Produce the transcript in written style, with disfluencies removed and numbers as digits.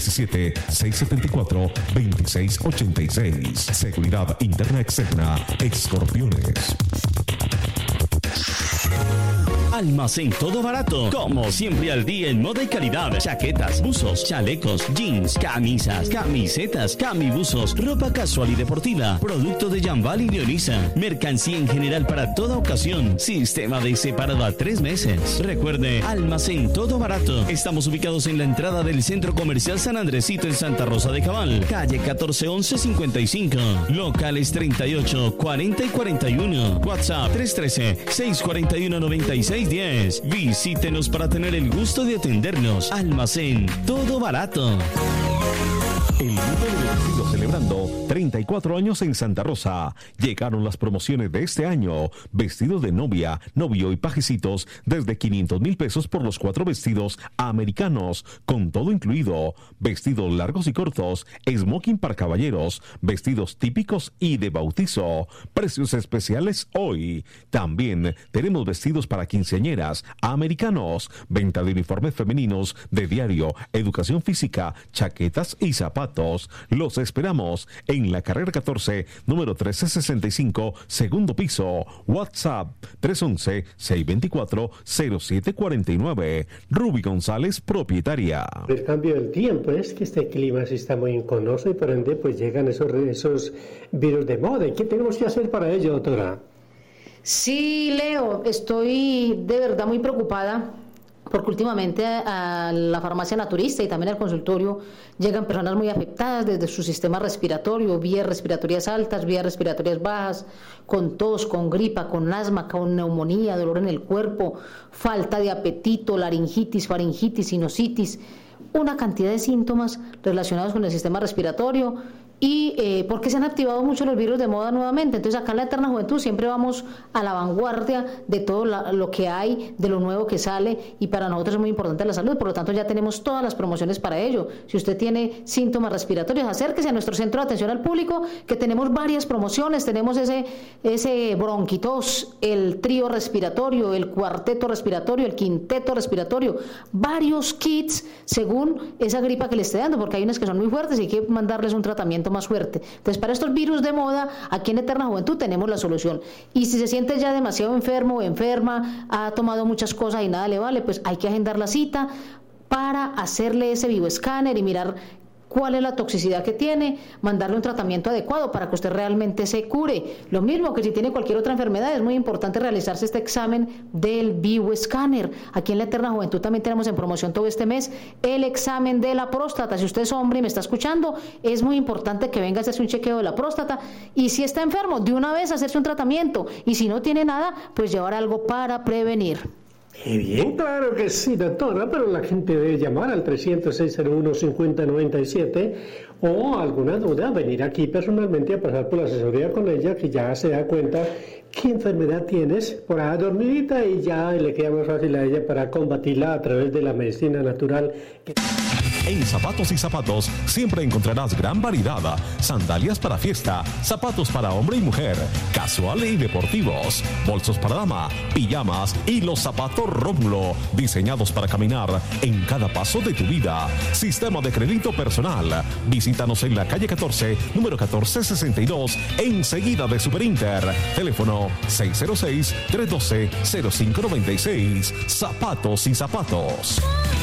817-674-2686. Seguridad interna externa. Escorpiones. Almacén Todo Barato, como siempre al día en moda y calidad. Chaquetas, buzos, chalecos, jeans, camisas, camisetas, camibuzos, ropa casual y deportiva, producto de Jambal y Leonisa, mercancía en general para toda ocasión, sistema de separado a 3 meses. Recuerde, Almacén Todo Barato. Estamos ubicados en la entrada del Centro Comercial San Andresito en Santa Rosa de Cabal, calle 141155, locales 38, 40 y 41, WhatsApp 313-641-9610. Visítenos para tener el gusto de atendernos. Almacén Todo Barato. El Mundo de los Vestidos celebrando 34 años en Santa Rosa. Llegaron las promociones de este año. Vestidos de novia, novio y pajecitos desde 500,000 pesos por los 4 vestidos americanos, con todo incluido. Vestidos largos y cortos, smoking para caballeros, vestidos típicos y de bautizo. Precios especiales hoy. También tenemos vestidos para quinceañeras americanos, venta de uniformes femeninos de diario, educación física, chaquetas y zapatos. Los esperamos en la carrera 14, número 1365, segundo piso. WhatsApp 311-624-0749. Ruby González, propietaria. El cambio del tiempo es que este clima sí está muy enconoso y por ende pues llegan esos virus de moda. ¿Y qué tenemos que hacer para ello, doctora? Sí, Leo, estoy de verdad muy preocupada porque últimamente a la farmacia naturista y también al consultorio llegan personas muy afectadas desde su sistema respiratorio, vías respiratorias altas, vías respiratorias bajas, con tos, con gripa, con asma, con neumonía, dolor en el cuerpo, falta de apetito, laringitis, faringitis, sinusitis, una cantidad de síntomas relacionados con el sistema respiratorio. Y porque se han activado mucho los virus de moda nuevamente. Entonces acá en la Eterna Juventud siempre vamos a la vanguardia de todo lo que hay, de lo nuevo que sale, y para nosotros es muy importante la salud, por lo tanto ya tenemos todas las promociones para ello. Si usted tiene síntomas respiratorios, acérquese a nuestro centro de atención al público, que tenemos varias promociones. Tenemos ese bronquitos, el trío respiratorio, el cuarteto respiratorio, el quinteto respiratorio, varios kits según esa gripa que le esté dando, porque hay unas que son muy fuertes y hay que mandarles un tratamiento más fuerte. Entonces, para estos virus de moda, aquí en Eterna Juventud tenemos la solución. Y si se siente ya demasiado enfermo o enferma, ha tomado muchas cosas y nada le vale, pues hay que agendar la cita para hacerle ese bioescáner y mirar cuál es la toxicidad que tiene, mandarle un tratamiento adecuado para que usted realmente se cure. Lo mismo que si tiene cualquier otra enfermedad, es muy importante realizarse este examen del bioescáner. Aquí en la Eterna Juventud también tenemos en promoción todo este mes el examen de la próstata. Si usted es hombre y me está escuchando, es muy importante que venga a hacerse un chequeo de la próstata, y si está enfermo, de una vez hacerse un tratamiento, y si no tiene nada, pues llevar algo para prevenir. Bien, claro que sí, doctora, pero la gente debe llamar al 300-601-5097 o alguna duda, venir aquí personalmente a pasar por la asesoría con ella, que ya se da cuenta qué enfermedad tienes por ahí dormidita y ya le queda más fácil a ella para combatirla a través de la medicina natural. En Zapatos y Zapatos siempre encontrarás gran variedad. Sandalias para fiesta, zapatos para hombre y mujer, casual y deportivos, bolsos para dama, pijamas y los zapatos Rómulo, diseñados para caminar en cada paso de tu vida. Sistema de crédito personal. Visítanos en la calle 14, número 1462, enseguida de Superinter. Teléfono 606-312-0596. Zapatos y Zapatos.